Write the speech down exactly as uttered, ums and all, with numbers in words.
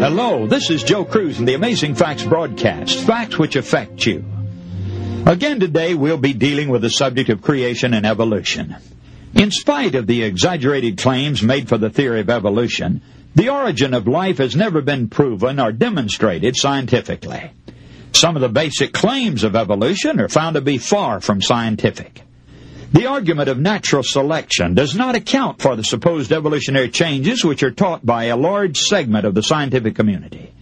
Hello, this is Joe Cruz in the Amazing Facts broadcast, facts which affect you. Again today, we'll be dealing with the subject of creation and evolution. In spite of the exaggerated claims made for the theory of evolution, the origin of life has never been proven or demonstrated scientifically. Some of the basic claims of evolution are found to be far from scientific. The argument of natural selection does not account for the supposed evolutionary changes which are taught by a large segment of the scientific community.